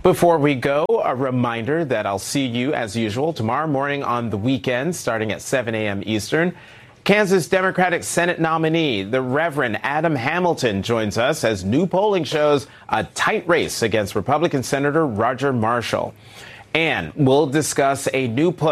Before we go, a reminder that I'll see you as usual tomorrow morning on the weekend starting at 7 a.m. Eastern. Kansas Democratic Senate nominee, the Reverend Adam Hamilton, joins us as new polling shows a tight race against Republican Senator Roger Marshall. And we'll discuss a new push